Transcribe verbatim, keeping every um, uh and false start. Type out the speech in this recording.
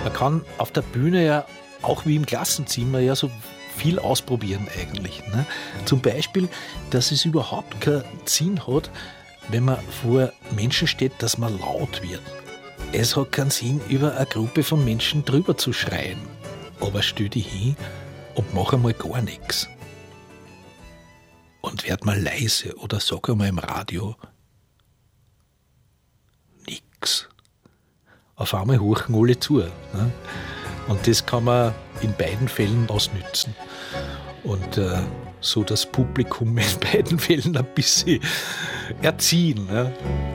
Man kann auf der Bühne ja, auch wie im Klassenzimmer, ja so viel ausprobieren eigentlich. Ne? Zum Beispiel, dass es überhaupt keinen Sinn hat, wenn man vor Menschen steht, dass man laut wird. Es hat keinen Sinn, über eine Gruppe von Menschen drüber zu schreien. Aber stell dich hin und mach einmal gar nichts. Und werd mal leise oder sag einmal im Radio nix. Auf einmal horchen alle zu. Ne? Und das kann man in beiden Fällen ausnützen. Und äh, so das Publikum in beiden Fällen ein bisschen erziehen. Ne?